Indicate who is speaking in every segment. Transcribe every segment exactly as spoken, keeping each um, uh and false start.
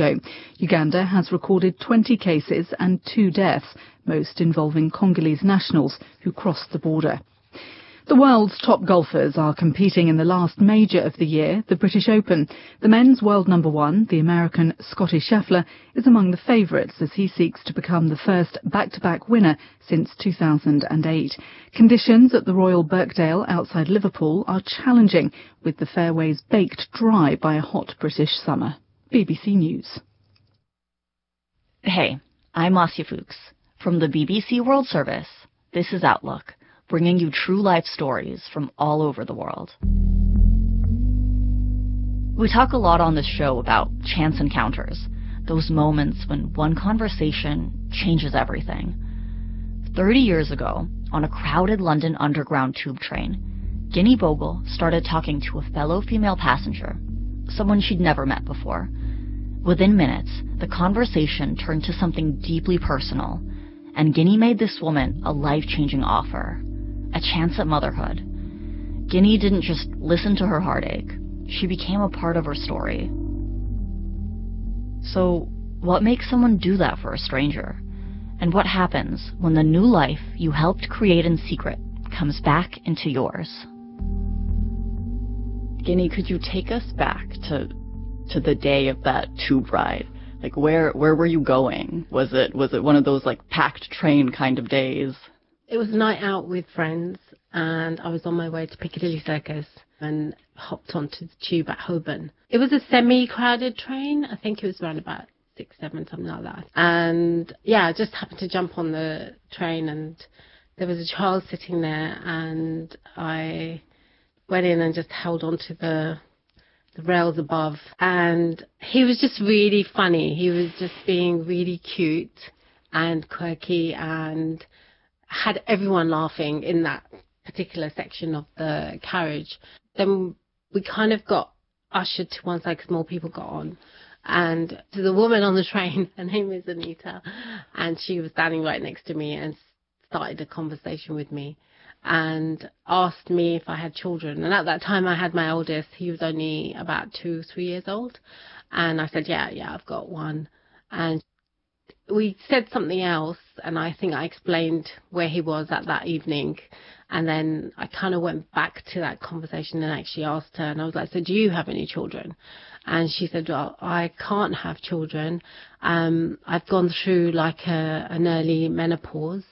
Speaker 1: Congo. Uganda has recorded twenty cases and two deaths, most involving Congolese nationals who crossed the border. The world's top golfers are competing in the last major of the year, the British Open. The men's world number one, the American Scottie Scheffler, is among the favourites as he seeks to become the first back-to-back winner since two thousand eight. Conditions at the Royal Birkdale outside Liverpool are challenging, with the fairways baked dry by a hot British summer. B B C News.
Speaker 2: Hey, I'm Marcia Fuchs. From the B B C World Service, this is Outlook, bringing you true life stories from all over the world. We talk a lot on this show about chance encounters, those moments when one conversation changes everything. Thirty years ago, on a crowded London Underground tube train, Guinea Bogle started talking to a fellow female passenger, someone she'd never met before. Within minutes, the conversation turned to something deeply personal, and Guinea made this woman a life-changing offer. A chance at motherhood. Guinea didn't just listen to her heartache. She became a part of her story. So, what makes someone do that for a stranger? And what happens when the new life you helped create in secret comes back into yours? Guinea, could you take us back to to the day of that tube ride? Like, where where were you going? Was it was it one of those like packed train kind of days?
Speaker 3: It was a night out with friends, and I was on my way to Piccadilly Circus and hopped onto the tube at Holborn. It was a semi-crowded train. I think it was around about six, seven, something like that. And yeah, I just happened to jump on the train, and there was a child sitting there, and I went in and just held onto the the rails above. And he was just really funny. He was just being really cute and quirky and had everyone laughing in that particular section of the carriage. Then we kind of got ushered to one side because more people got on. And to the woman on the train, her name is Anita, and she was standing right next to me and started a conversation with me and asked me if I had children. And at that time I had my oldest. He was only about two, three years old. And I said, yeah, yeah, I've got one. And we said something else, and I think I explained where he was at that evening. And then I kind of went back to that conversation and actually asked her, and I was like, so do you have any children? And she said, well, I can't have children. Um, I've gone through like a, an early menopause,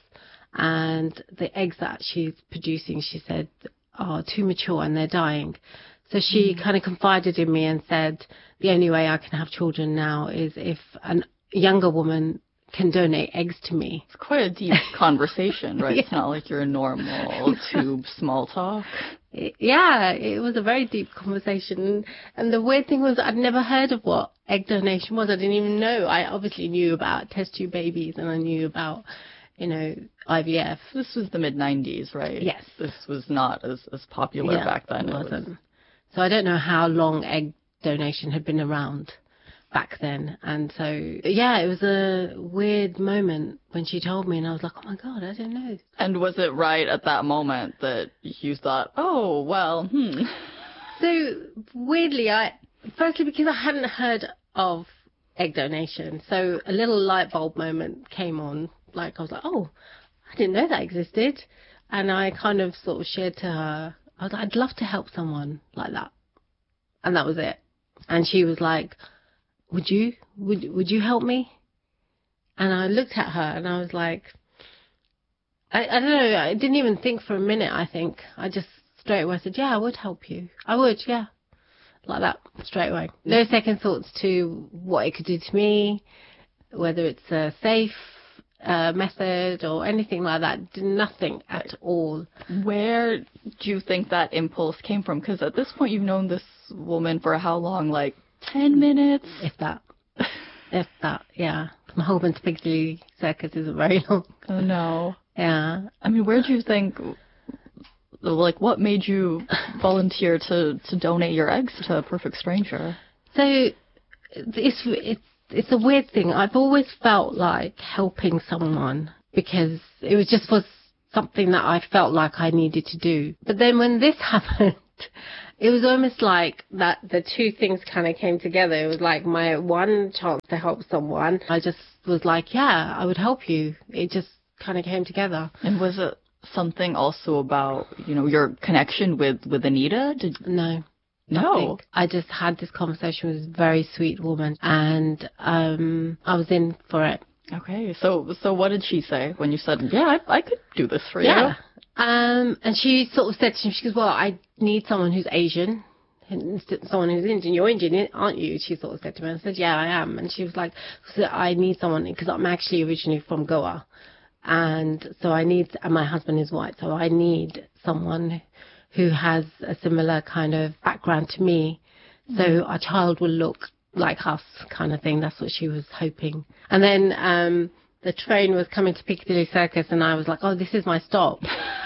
Speaker 3: and the eggs that she's producing, she said, are too mature and they're dying. So she mm. kind of confided in me and said, the only way I can have children now is if an younger woman can donate eggs to me.
Speaker 2: It's quite a deep conversation, right? Yeah. It's not like your normal tube small talk.
Speaker 3: Yeah, it was a very deep conversation. And the weird thing was I'd never heard of what egg donation was. I didn't even know. I obviously knew about test tube babies, and I knew about, you know, I V F.
Speaker 2: This was the mid nineties, right?
Speaker 3: Yes.
Speaker 2: This was not as, as popular
Speaker 3: yeah,
Speaker 2: back then.
Speaker 3: It wasn't.
Speaker 2: It was...
Speaker 3: So I don't know how long egg donation had been around back then. And so, yeah, it was a weird moment when she told me, and I was like, oh my God, I didn't know.
Speaker 2: And was it right at that moment that you thought, oh, well, hmm.
Speaker 3: So, weirdly, I, firstly, because I hadn't heard of egg donation, so a little light bulb moment came on. Like, I was like, oh, I didn't know that existed. And I kind of sort of shared to her, I was like, I'd love to help someone like that. And that was it. And she was like, Would you, would, would you help me? And I looked at her and I was like, I, I don't know, I didn't even think for a minute, I think. I just straight away said, yeah, I would help you. I would, yeah. Like that, straight away. No second thoughts to what it could do to me, whether it's a safe uh, method or anything like that. Nothing at all.
Speaker 2: Where do you think that impulse came from? Because at this point you've known this woman for how long? Like, Ten minutes?
Speaker 3: If that. If that, yeah. From Holborn to Piccadilly Circus isn't very long.
Speaker 2: Oh, no.
Speaker 3: Yeah.
Speaker 2: I mean, where do you think, like, what made you volunteer to, to donate your eggs to a perfect stranger?
Speaker 3: So, it's, it's, it's a weird thing. I've always felt like helping someone because it was just was something that I felt like I needed to do. But then when this happened, it was almost like that the two things kind of came together. It was like my one chance to help someone. I just was like, yeah, I would help you. It just kind of came together.
Speaker 2: And was it something also about, you know, your connection with, with Anita? Did...
Speaker 3: No.
Speaker 2: No.
Speaker 3: Nothing. I just had this conversation with a very sweet woman, and um, I was in for it.
Speaker 2: Okay. So so what did she say when you said, yeah, I, I could do this for
Speaker 3: yeah.
Speaker 2: you?
Speaker 3: Um, and she sort of said to me, she goes, well, I need someone who's Asian, and someone who's Indian. You're Indian, aren't you? She sort of said to me. I said, yeah, I am. And she was like, so I need someone, because I'm actually originally from Goa. And so I need, and my husband is white, so I need someone who has a similar kind of background to me. So mm. our child will look like us, kind of thing. That's what she was hoping. And then um, the train was coming to Piccadilly Circus, and I was like, oh, this is my stop.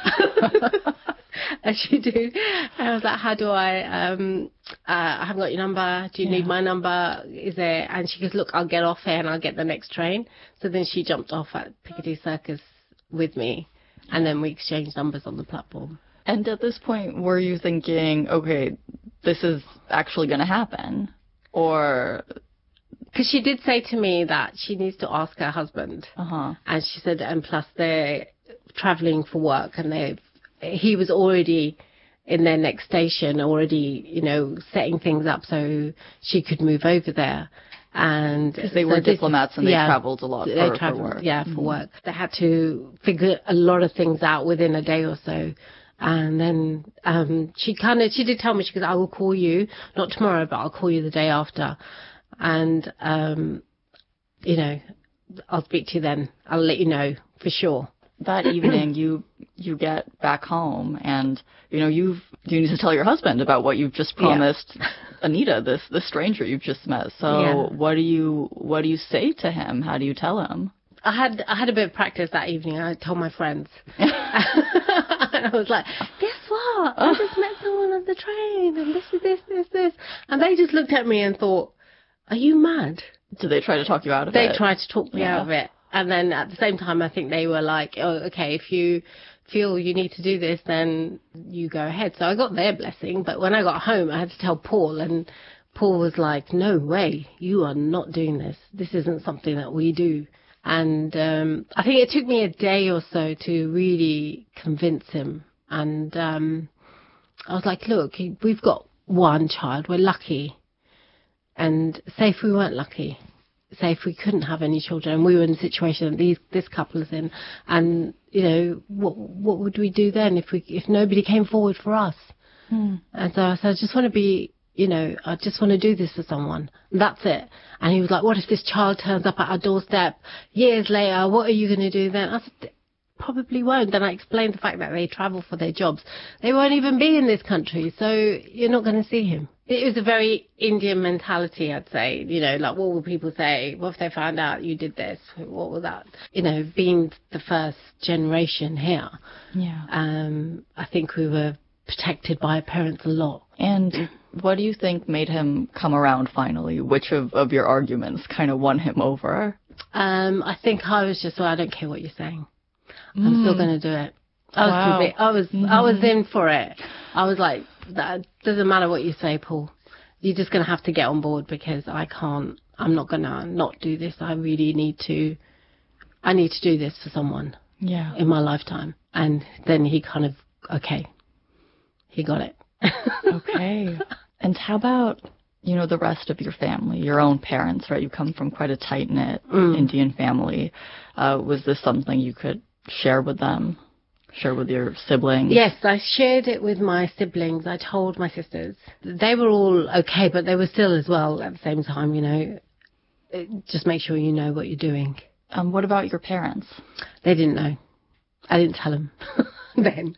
Speaker 3: As you do. And I was like, how do I, um, uh, I haven't got your number. Do you yeah. need my number? Is there? And she goes, look, I'll get off here and I'll get the next train. So then she jumped off at Piccadilly Circus with me, and then we exchanged numbers on the platform.
Speaker 2: And at this point, were you thinking, okay, this is actually going to happen? Or...
Speaker 3: Because she did say to me that she needs to ask her husband.
Speaker 2: Uh-huh.
Speaker 3: And she said, and plus they're travelling for work, and they he was already in their next station, already, you know, setting things up so she could move over there. And
Speaker 2: because they
Speaker 3: so
Speaker 2: were
Speaker 3: this,
Speaker 2: diplomats and they
Speaker 3: yeah,
Speaker 2: travelled a lot for,
Speaker 3: they traveled,
Speaker 2: for work.
Speaker 3: Yeah, for
Speaker 2: mm-hmm.
Speaker 3: work. They had to figure a lot of things out within a day or so. And then um, she kind of, she did tell me, she goes, I will call you, not tomorrow, but I'll call you the day after. And, um, you know, I'll speak to you then. I'll let you know for sure.
Speaker 2: That evening, you you get back home, and you know you've you need to tell your husband about what you've just promised yeah. Anita, this this stranger you've just met. So yeah. what do you what do you say to him? How do you tell him?
Speaker 3: I had I had a bit of practice that evening. I told my friends, and I was like, "Guess what? I just met someone on the train, and this is this this this," and they just looked at me and thought, "Are you mad?"
Speaker 2: Did they try to talk you out of
Speaker 3: they
Speaker 2: it?
Speaker 3: They tried to talk me yeah. out of it. And then at the same time, I think they were like, oh, okay, if you feel you need to do this, then you go ahead. So I got their blessing. But when I got home, I had to tell Paul. And Paul was like, no way, you are not doing this. This isn't something that we do. And um, I think it took me a day or so to really convince him. And um, I was like, look, we've got one child. We're lucky. And say if we weren't lucky. Say if we couldn't have any children and we were in the situation that these this couple is in, and you know what what would we do then if we if nobody came forward for us? Hmm. And so I said, I just want to be, you know, I just want to do this for someone. And that's it. And he was like, what if this child turns up at our doorstep years later? What are you going to do then? I said, probably won't. Then I explained the fact that they travel for their jobs. They won't even be in this country, so you're not going to see him. It was a very Indian mentality, I'd say. You know, like, what will people say? What if they found out you did this? What was that? You know, being the first generation here,
Speaker 2: yeah.
Speaker 3: Um, I think we were protected by our parents a lot.
Speaker 2: And what do you think made him come around finally? Which of, of your arguments kind of won him over?
Speaker 3: Um, I think I was just, well, I don't care what you're saying. I'm mm. still going to do it. I was,
Speaker 2: wow.
Speaker 3: convic- I was, mm. I was in for it. I was like, that doesn't matter what you say, Paul. You're just going to have to get on board because I can't. I'm not going to not do this. I really need to. I need to do this for someone.
Speaker 2: Yeah.
Speaker 3: In my lifetime. And then he kind of, okay, he got it.
Speaker 2: Okay. And how about, you know, the rest of your family, your own parents, right? You come from quite a tight-knit mm. Indian family. Uh, was this something you could share with them? Share with your siblings?
Speaker 3: Yes, I shared it with my siblings. I told my sisters. They were all okay, but they were still as well at the same time, you know. Just make sure you know what you're doing.
Speaker 2: Um, what about your parents?
Speaker 3: They didn't know. I didn't tell them then.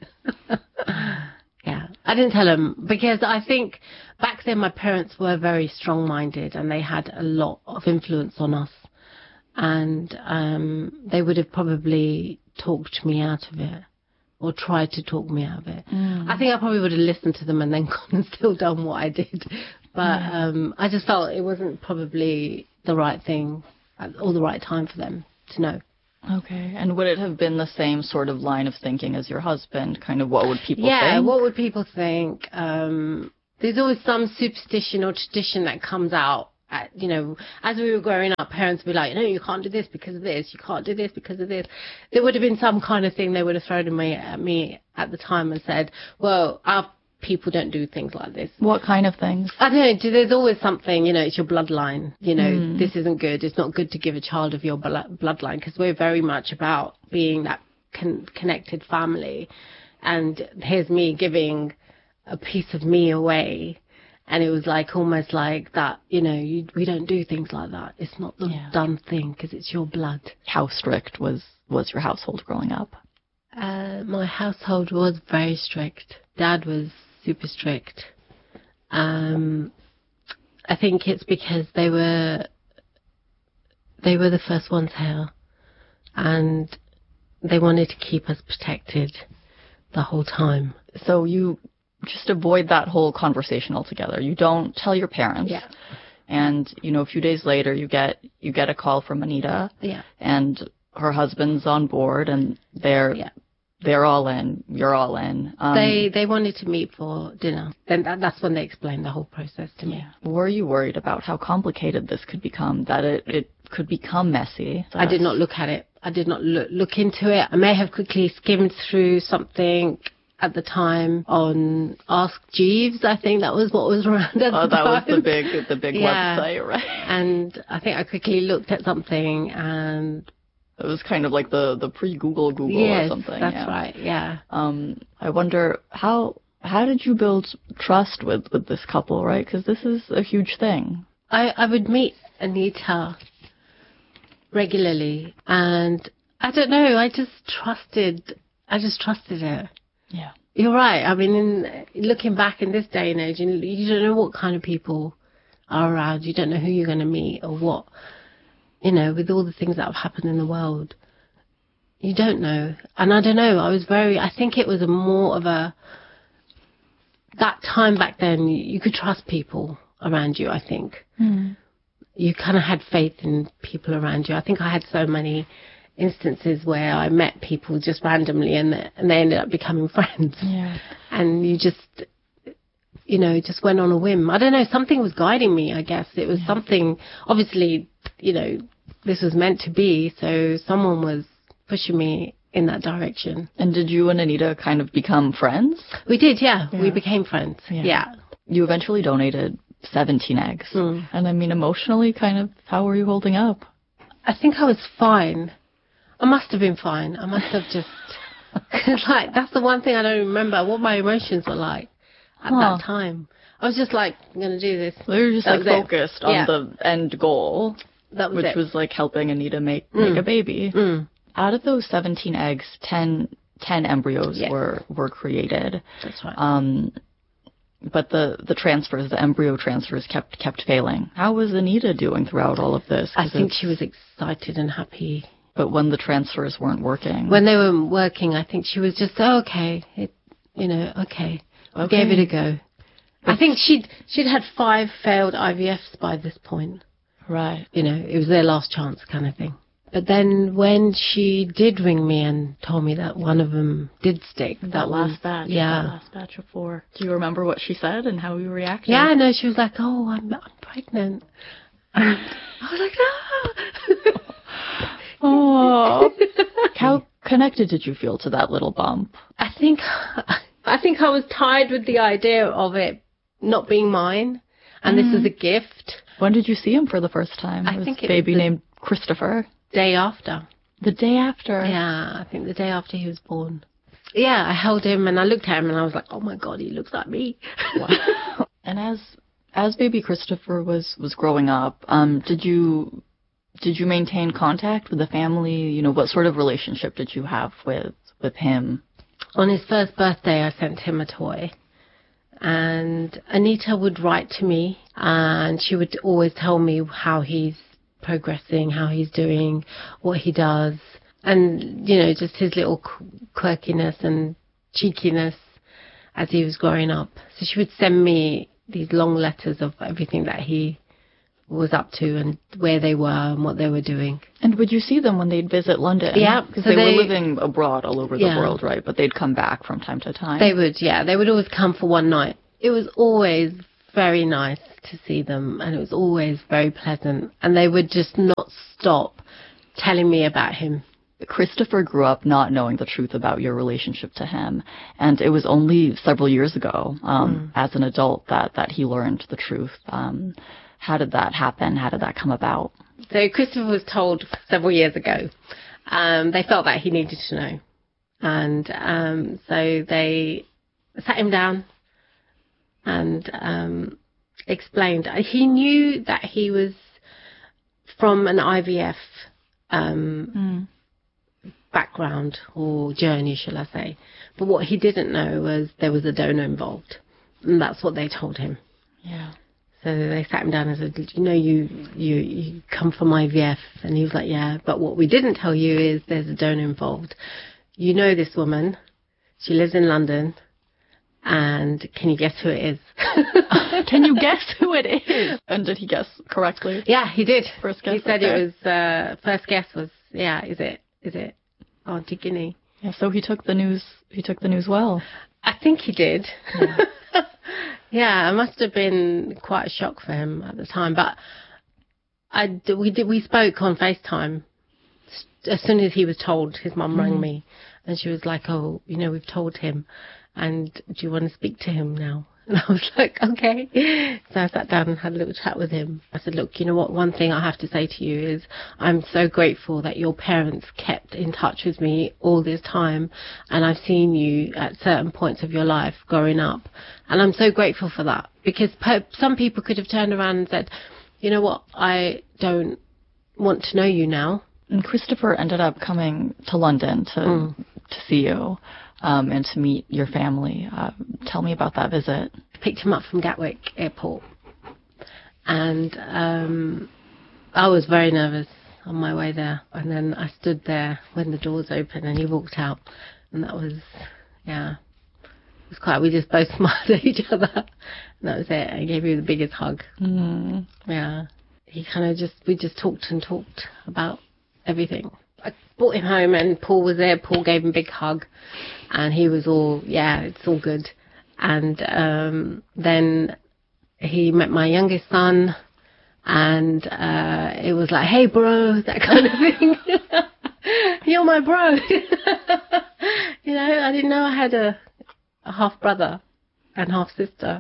Speaker 3: Yeah, I didn't tell them because I think back then my parents were very strong-minded and they had a lot of influence on us. And um, they would have probably talked me out of it. Or tried to talk me out of it. Mm. I think I probably would have listened to them and then gone and still done what I did. But yeah. um, I just felt it wasn't probably the right thing or the right time for them to know.
Speaker 2: Okay. And would it have been the same sort of line of thinking as your husband? Kind of what would people
Speaker 3: yeah,
Speaker 2: think?
Speaker 3: Yeah, what would people think? Um, There's always some superstition or tradition that comes out. At, you know, as we were growing up, parents would be like, no, you can't do this because of this. You can't do this because of this. There would have been some kind of thing they would have thrown at me, at me at the time and said, well, our people don't do things like this.
Speaker 2: What kind of things?
Speaker 3: I don't know. There's always something, you know, it's your bloodline. You know,
Speaker 2: Mm.
Speaker 3: this isn't good. It's not good to give a child of your blo- bloodline because we're very much about being that con- connected family. And here's me giving a piece of me away. And it was like almost like that, you know, you, we don't do things like that. It's not the
Speaker 2: Yeah.
Speaker 3: done thing because it's your blood.
Speaker 2: How strict was, was your household growing up?
Speaker 3: Uh, my household was very strict. Dad was super strict. Um, I think it's because they were they were the first ones here, and they wanted to keep us protected the whole time.
Speaker 2: So you just avoid that whole conversation altogether. You don't tell your parents.
Speaker 3: Yeah.
Speaker 2: And, you know, a few days later you get you get a call from Anita.
Speaker 3: Yeah.
Speaker 2: And her husband's on board and they're
Speaker 3: Yeah.
Speaker 2: they're all in. You're all in. Um,
Speaker 3: They they wanted to meet for dinner. Then that, that's when they explained the whole process to me.
Speaker 2: yeah. Were you worried about how complicated this could become? That it, it could become messy?
Speaker 3: I did not look at it. I did not look look into it. I may have quickly skimmed through something at the time on Ask Jeeves. I think that was what was around at
Speaker 2: Oh,
Speaker 3: the
Speaker 2: that
Speaker 3: time.
Speaker 2: was the big the big
Speaker 3: Yeah.
Speaker 2: website, right?
Speaker 3: And I think I quickly looked at something and
Speaker 2: It was kind of like the, the pre-Google Google
Speaker 3: yes,
Speaker 2: or something.
Speaker 3: that's
Speaker 2: yeah.
Speaker 3: right. Yeah.
Speaker 2: Um, I wonder how how did you build trust with, with this couple, right? Because this is a huge thing.
Speaker 3: I, I would meet Anita regularly, and I don't know. I just trusted. I just trusted her.
Speaker 2: Yeah.
Speaker 3: You're right. I mean, in, looking back in this day and age, you, you don't know what kind of people are around. You don't know who you're going to meet or what. You know, with all the things that have happened in the world, you don't know. And I don't know. I was very. I think it was a more of a. That time back then, you, you could trust people around you. I think
Speaker 2: Mm.
Speaker 3: you kind of had faith in people around you. I think I had so many instances where I met people just randomly and and they ended up becoming friends.
Speaker 2: Yeah.
Speaker 3: And you just, you know, just went on a whim. I don't know, something was guiding me, I guess. It was
Speaker 2: Yeah.
Speaker 3: something, obviously, you know, this was meant to be, so someone was pushing me in that direction.
Speaker 2: And did you and Anita kind of become friends?
Speaker 3: We did, yeah.
Speaker 2: Yeah.
Speaker 3: We became friends.
Speaker 2: Yeah.
Speaker 3: Yeah.
Speaker 2: You eventually donated seventeen eggs.
Speaker 3: Mm.
Speaker 2: And I mean, emotionally, kind of, how were you holding up?
Speaker 3: I think I was fine. I must have been fine. I must have just, cause like, that's the one thing I don't remember, what my emotions were like at
Speaker 2: Huh.
Speaker 3: that time. I was just like, I'm going to do this.
Speaker 2: So you were just
Speaker 3: That
Speaker 2: like
Speaker 3: was it.
Speaker 2: focused on
Speaker 3: Yeah.
Speaker 2: the end goal,
Speaker 3: That was
Speaker 2: which
Speaker 3: it.
Speaker 2: was like helping Anita make,
Speaker 3: Mm.
Speaker 2: make a baby.
Speaker 3: Mm,
Speaker 2: Out of those seventeen eggs, ten, ten embryos
Speaker 3: Yes.
Speaker 2: were, were created.
Speaker 3: that's right.
Speaker 2: Um, but the, the transfers, the embryo transfers kept kept failing. How was Anita doing throughout all of this? 'Cause
Speaker 3: I think
Speaker 2: it's-
Speaker 3: she was excited and happy.
Speaker 2: But when the transfers weren't working.
Speaker 3: When they were working, I think she was just, oh, okay, it, you know, okay. I
Speaker 2: Okay.
Speaker 3: gave it a go. I think she'd, she'd had five failed I V Fs by this point.
Speaker 2: Right.
Speaker 3: You know, it was their last chance kind of thing. But then when she did ring me and told me that one of them did stick, that,
Speaker 2: That
Speaker 3: was,
Speaker 2: last batch.
Speaker 3: yeah.
Speaker 2: That last batch of four. Do you remember what she said and how you reacted?
Speaker 3: Yeah, no, she was like, oh, I'm, I'm pregnant. I was like, no.
Speaker 2: Oh. How connected did you feel to that little bump?
Speaker 3: I think, I think I was tired with the idea of it not being mine, and this was a gift.
Speaker 2: When did you see him for the first time?
Speaker 3: I
Speaker 2: It was
Speaker 3: think it
Speaker 2: a baby
Speaker 3: was the-
Speaker 2: named Christopher.
Speaker 3: Day after.
Speaker 2: The day after.
Speaker 3: Yeah, I think the day after he was born. Yeah, I held him and I looked at him and I was like, oh my God, he looks like me.
Speaker 2: Wow. And as as baby Christopher was was growing up, um, did you did you maintain contact with the family? You know, what sort of relationship did you have with with him?
Speaker 3: On his first birthday, I sent him a toy. And Anita would write to me and she would always tell me how he's progressing, how he's doing, what he does. And, you know, just his little quirkiness and cheekiness as he was growing up. So she would send me these long letters of everything that he was up to and where they were and what they were doing.
Speaker 2: And would you see them when they'd visit London?
Speaker 3: Yeah,
Speaker 2: Because
Speaker 3: so
Speaker 2: they,
Speaker 3: they-
Speaker 2: were living abroad all over the
Speaker 3: Yeah.
Speaker 2: world, right? But they'd come back from time to time.
Speaker 3: They would, yeah. They would always come for one night it was always very nice to see them, and it was always very pleasant, and they would just not stop telling me about him.
Speaker 2: Christopher grew up not knowing the truth about your relationship to him, and it was only several years ago, um, mm. as an adult, that, that he learned the truth. Um, how did that happen? How did that come about?
Speaker 3: So Christopher was told several years ago. Um, they felt that he needed to know. And um, so they sat him down and um, explained. He knew that he was from an I V F um, mm. background or journey, shall I say. But what he didn't know was there was a donor involved. And that's what they told him.
Speaker 2: Yeah. So
Speaker 3: they sat him down and said, you know, you, you, you come from I V F. And he was like, yeah. But what we didn't tell you is there's a donor involved. You know this woman. She lives in London. And can you guess who it is?
Speaker 2: Can you guess who it is? And did he guess correctly?
Speaker 3: Yeah, he did.
Speaker 2: First guess.
Speaker 3: He said
Speaker 2: okay.
Speaker 3: it was, uh, first guess was, yeah, is it, is it Auntie Guinea?
Speaker 2: Yeah, so he took the news, he took the news well.
Speaker 3: I think he did. Yeah. Yeah, it must have been quite a shock for him at the time. But I, we did, we spoke on FaceTime. As soon as he was told, his mum mm. rang me. And she was like, oh, you know, we've told him. And do you want to speak to him now? And I was like, okay. So I sat down and had a little chat with him. I said, look, you know what? One thing I have to say to you is I'm so grateful that your parents kept in touch with me all this time. And I've seen you at certain points of your life growing up. And I'm so grateful for that. Because per- some people could have turned around and said, you know what? I don't want to know you now.
Speaker 2: And Christopher ended up coming to London to mm. to see you. Um, and to meet your family. Uh, tell me about that visit.
Speaker 3: I picked him up from Gatwick Airport. And um, I was very nervous on my way there. And then I stood there when the doors opened and he walked out. And that was, yeah, it was quite, we just both smiled at each other. And that was it. I gave you the biggest hug. Mm. Yeah. He kind of just, we just talked and talked about everything. I brought him home and Paul was there. Paul gave him a big hug and he was all, yeah, it's all good. And um, then he met my youngest son and uh, it was like, hey, bro, that kind of thing. You're my bro. You know, I didn't know I had a, a half brother and half sister.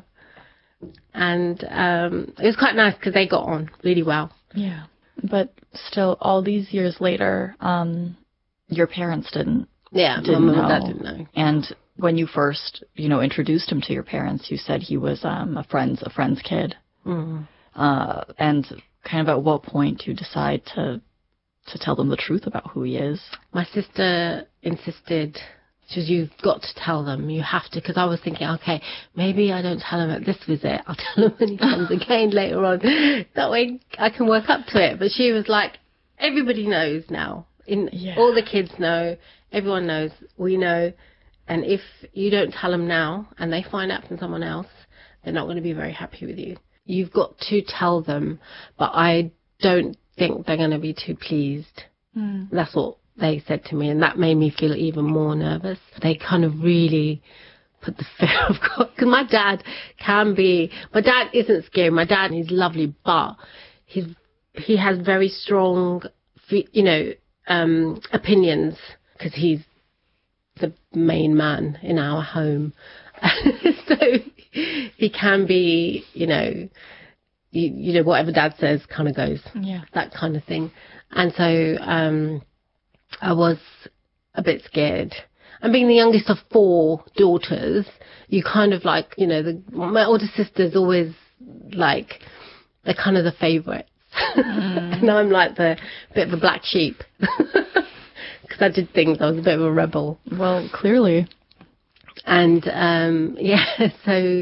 Speaker 3: And um, it was quite nice because they got on really well.
Speaker 2: Yeah. But still, all these years later, um, your parents didn't.
Speaker 3: Yeah,
Speaker 2: didn't
Speaker 3: mum
Speaker 2: know.
Speaker 3: and dad didn't know.
Speaker 2: And when you first, you know, introduced him to your parents, you said he was um, a friend's a friend's kid. Mm. Uh, and kind of at what point do you decide to to tell them the truth about who he is?
Speaker 3: My sister insisted. She says, you've got to tell them. You have to. Because I was thinking, okay, maybe I don't tell him at this visit. I'll tell him when he comes again later on. That way I can work up to it. But she was like, everybody knows now. In yeah. All the kids know. Everyone knows. We know. And if you don't tell them now and they find out from someone else, they're not going to be very happy with you. You've got to tell them. But I don't think they're going to be too pleased. Mm. That's what they said to me, and that made me feel even more nervous. They kind of really put the fear of God, because my dad can be, my dad isn't scary, my dad is lovely, but he's, he has very strong, you know, um, opinions, because he's the main man in our home. So he can be, you know, you, you know, whatever dad says kind of goes,
Speaker 2: yeah,
Speaker 3: that kind of thing. And so, um, I was a bit scared. And being the youngest of four daughters, you kind of like, you know, the, my older sister's always like, they're kind of the favourites. Mm. And I'm like the bit of a black sheep. Because I did things, I was a bit of a rebel.
Speaker 2: Well, clearly.
Speaker 3: And, um, yeah, so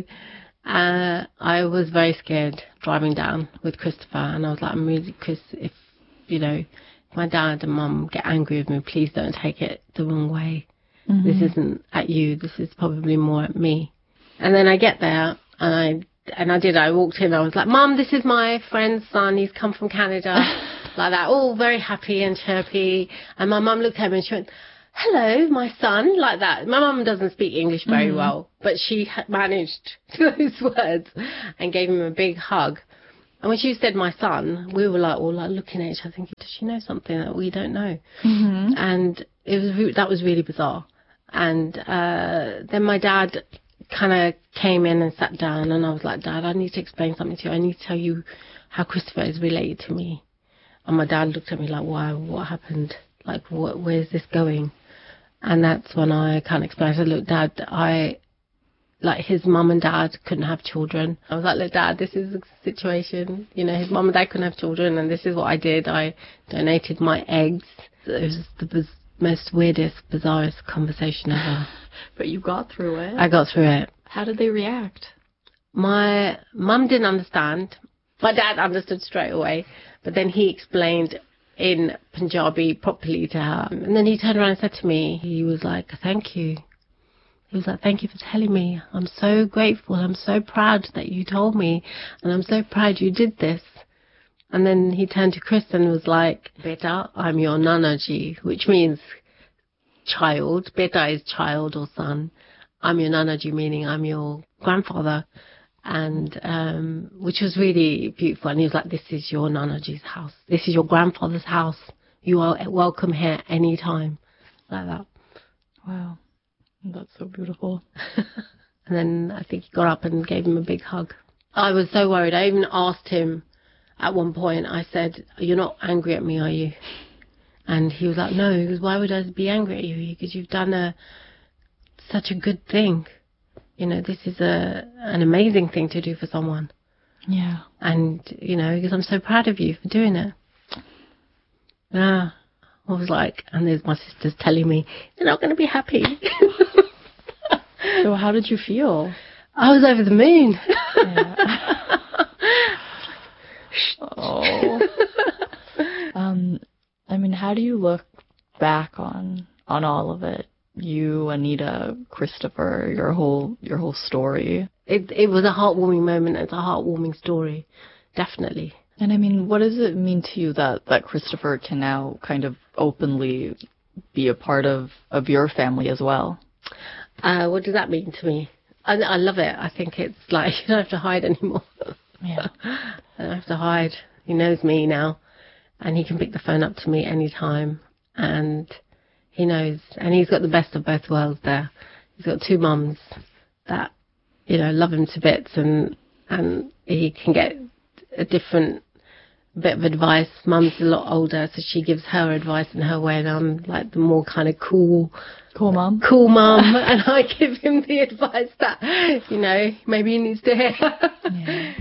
Speaker 3: uh, I was very scared driving down with Christopher. And I was like, I'm really, Chris, if, you know, my dad and mum get angry with me, please don't take it the wrong way. Mm-hmm. This isn't at you. This is probably more at me. And then I get there and I and I did. I walked in. I was like, Mum, this is my friend's son. He's come from Canada. Like that. All very happy and chirpy. And my mum looked at me and she went, hello, my son, like that. My mum doesn't speak English very mm. well, but she managed those words and gave him a big hug. And when she said my son, we were like all like looking at each other thinking, does she know something that we don't know? Mm-hmm. And it was that was really bizarre. And uh, then my dad kind of came in and sat down, and I was like, Dad, I need to explain something to you. I need to tell you how Christopher is related to me. And my dad looked at me like, why? What happened? Like, what, where's this going? And that's when I kind of explained. I said, look, Dad, I... like his mum and dad couldn't have children. I was like, look, Dad, this is the situation. You know, his mum and dad couldn't have children, and this is what I did. I donated my eggs. It was the biz- most weirdest, bizarrest conversation ever.
Speaker 2: But you got through it.
Speaker 3: I got through it.
Speaker 2: How did they react?
Speaker 3: My mum didn't understand. My dad understood straight away, but then he explained in Punjabi properly to her. And then he turned around and said to me, he was like, thank you. He was like, thank you for telling me. I'm so grateful. I'm so proud that you told me. And I'm so proud you did this. And then he turned to Chris and was like, Beta, I'm your Nanaji, which means child. Beta is child or son. I'm your Nanaji, meaning I'm your grandfather. And um, which was really beautiful. And he was like, this is your Nanaji's house. This is your grandfather's house. You are welcome here anytime. Like that.
Speaker 2: Wow. That's so beautiful.
Speaker 3: And then I think he got up and gave him a big hug. I was so worried. I even asked him at one point, I said, you're not angry at me, are you? And he was like, no. He goes, why would I be angry at you? Because you've done a such a good thing. You know, this is a an amazing thing to do for someone.
Speaker 2: Yeah.
Speaker 3: And, you know, because I'm so proud of you for doing it. Yeah. I was like, and there's my sisters telling me, they're not going to be happy.
Speaker 2: So how did you feel?
Speaker 3: I was over the moon.
Speaker 2: Yeah. Oh. um, I mean, how do you look back on on all of it? You, Anita, Christopher, your whole your whole story.
Speaker 3: It it was a heartwarming moment. It's a heartwarming story, definitely.
Speaker 2: And I mean, what does it mean to you that, that Christopher can now kind of openly be a part of, of your family as well?
Speaker 3: Uh, what does that mean to me? I, I love it. I think it's like you don't have to hide anymore.
Speaker 2: Yeah.
Speaker 3: I don't have to hide. He knows me now, and he can pick the phone up to me anytime, and he knows. And he's got the best of both worlds there. He's got two mums that, you know, love him to bits, and and he can get a different bit of advice. Mum's a lot older, so she gives her advice in her way, and I'm like the more kind of cool,
Speaker 2: cool mum,
Speaker 3: cool mum, and I give him the advice that, you know, maybe he needs to hear. Yeah.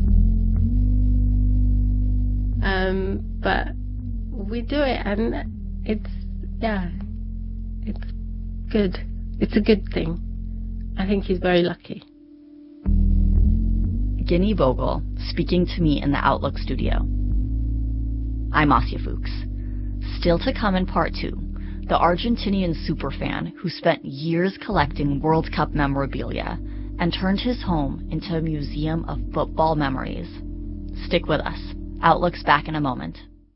Speaker 3: Um, but we do it, and it's yeah, it's good. It's a good thing. I think he's very lucky.
Speaker 2: Guinea Vogel, speaking to me in the Outlook studio. I'm Asya Fuchs. Still to come in part two, the Argentinian superfan who spent years collecting World Cup memorabilia and turned his home into a museum of football memories. Stick with us. Outlook's back in a moment.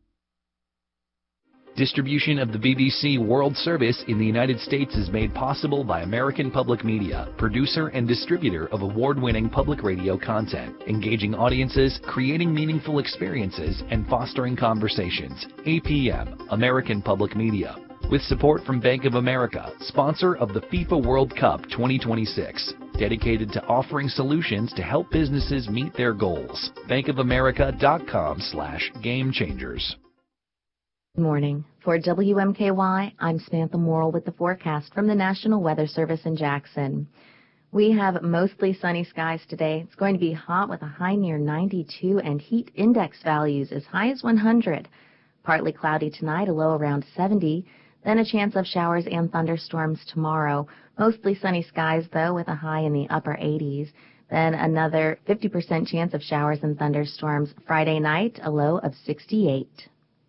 Speaker 4: Distribution of the B B C World Service in the United States is made possible by American Public Media, producer and distributor of award-winning public radio content, engaging audiences, creating meaningful experiences, and fostering conversations. A P M, American Public Media. With support from Bank of America, sponsor of the FIFA World Cup twenty twenty-six. Dedicated to offering solutions to help businesses meet their goals. bankofamerica.com slash game changers.
Speaker 5: Good morning. For W M K Y, I'm Samantha Morrill with the forecast from the National Weather Service in Jackson. We have mostly sunny skies today. It's going to be hot with a high near ninety-two and heat index values as high as one hundred. Partly cloudy tonight, a low around seventy. Then a chance of showers and thunderstorms tomorrow. Mostly sunny skies, though, with a high in the upper eighties. Then another fifty percent chance of showers and thunderstorms Friday night, a low of sixty-eight.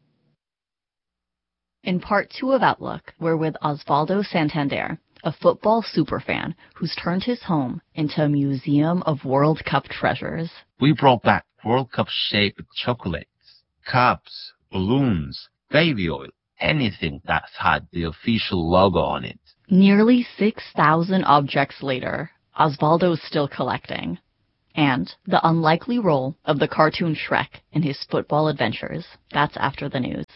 Speaker 2: In part two of Outlook, we're with Osvaldo Santander, a football superfan who's turned his home into a museum of World Cup treasures.
Speaker 6: We brought back World Cup-shaped chocolates, cups, balloons, baby oil, anything that had the official logo on it.
Speaker 2: Nearly six thousand objects later, Osvaldo's still collecting. And the unlikely role of the cartoon Shrek in his football adventures. That's after the news.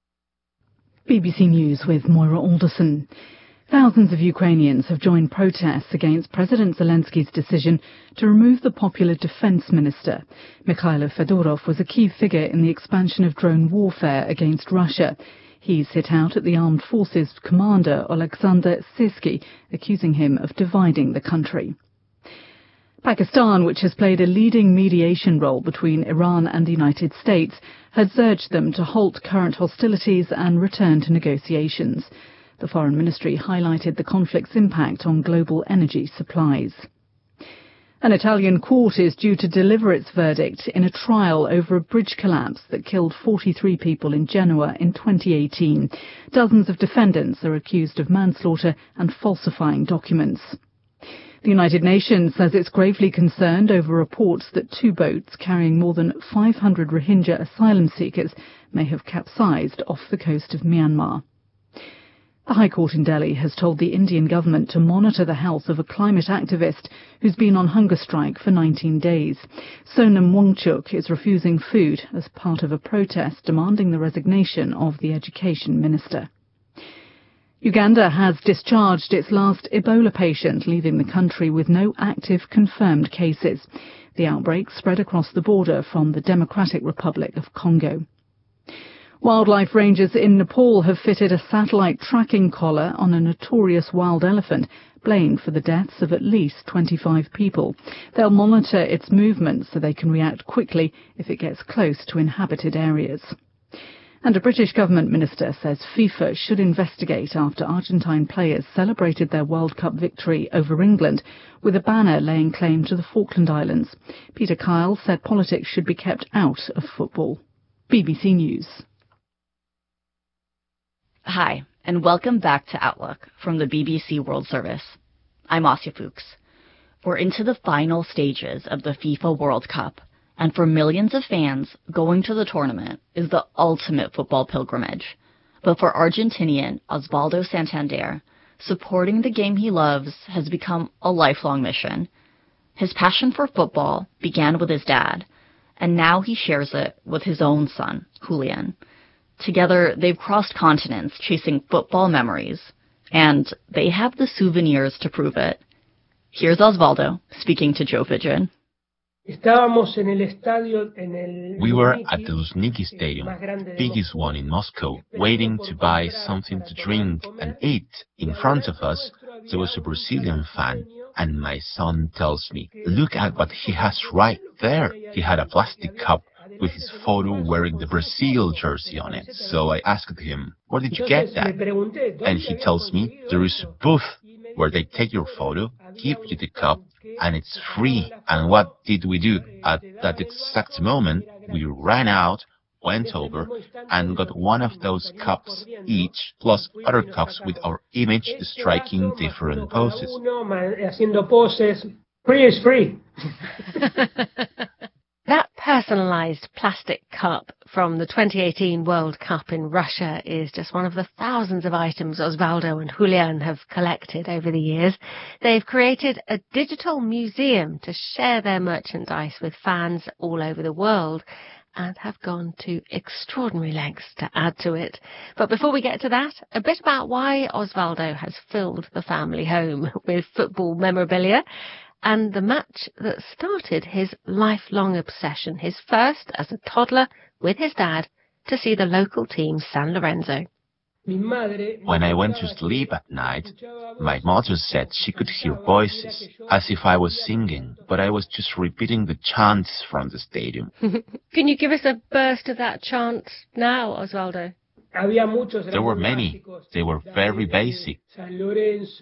Speaker 1: B B C News with Moira Alderson. Thousands of Ukrainians have joined protests against President Zelensky's decision to remove the popular defense minister. Mikhailo Fedorov was a key figure in the expansion of drone warfare against Russia. He's hit out at the armed forces commander Oleksandr Syrsky, accusing him of dividing the country. Pakistan, which has played a leading mediation role between Iran and the United States, has urged them to halt current hostilities and return to negotiations. The Foreign Ministry highlighted the conflict's impact on global energy supplies. An Italian court is due to deliver its verdict in a trial over a bridge collapse that killed forty-three people in Genoa in twenty eighteen. Dozens of defendants are accused of manslaughter and falsifying documents. The United Nations says it's gravely concerned over reports that two boats carrying more than five hundred Rohingya asylum seekers may have capsized off the coast of Myanmar. The High Court in Delhi has told the Indian government to monitor the health of a climate activist who's been on hunger strike for nineteen days. Sonam Wangchuk is refusing food as part of a protest demanding the resignation of the education minister. Uganda has discharged its last Ebola patient, leaving the country with no active confirmed cases. The outbreak spread across the border from the Democratic Republic of Congo. Wildlife rangers in Nepal have fitted a satellite tracking collar on a notorious wild elephant, blamed for the deaths of at least twenty-five people. They'll monitor its movements so they can react quickly if it gets close to inhabited areas. And a British government minister says FIFA should investigate after Argentine players celebrated their World Cup victory over England with a banner laying claim to the Falkland Islands. Peter Kyle said politics should be kept out of football. B B C News.
Speaker 2: Hi, and welcome back to Outlook from the B B C World Service. I'm Asya Fuchs. We're into the final stages of the FIFA World Cup. And for millions of fans, going to the tournament is the ultimate football pilgrimage. But for Argentinian Osvaldo Santander, supporting the game he loves has become a lifelong mission. His passion for football began with his dad, and now he shares it with his own son, Julian. Together, they've crossed continents chasing football memories, and they have the souvenirs to prove it. Here's Osvaldo speaking to Joe Pigeon.
Speaker 7: We were at the Luzhniki Stadium, biggest one in Moscow, waiting to buy something to drink and eat. In front of us, there was a Brazilian fan, and my son tells me, look at what he has right there. He had a plastic cup with his photo wearing the Brazil jersey on it. So I asked him, where did you get that? And he tells me, there is a booth where they take your photo, give you the cup, and it's free. And what did we do? At that exact moment, we ran out, went over, and got one of those cups each, plus other cups with our image striking different poses. Free is free.
Speaker 3: That personalised plastic cup from the twenty eighteen World Cup in Russia is just one of the thousands of items Osvaldo and Julian have collected over the years. They've created a digital museum to share their merchandise with fans all over the world and have gone to extraordinary lengths to add to it. But before we get to that, a bit about why Osvaldo has filled the family home with football memorabilia and the match that started his lifelong obsession, his first as a toddler with his dad to see the local team San Lorenzo.
Speaker 7: When I went to sleep at night, my mother said she could hear voices, as if I was singing, but I was just repeating the chants from the stadium.
Speaker 3: Can you give us a burst of that chant now, Osvaldo?
Speaker 7: There were many. They were very basic.